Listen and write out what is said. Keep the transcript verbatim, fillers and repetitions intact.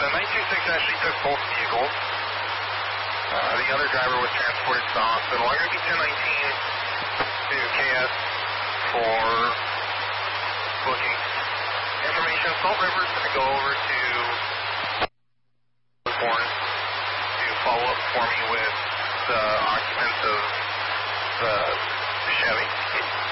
the nine two six actually took both vehicles. Uh, the other driver was transported to the hospital. I'm going to be ten nineteen to K S for booking information. Salt River is going to go over to Osborne to follow up for me with the occupants of the Chevy.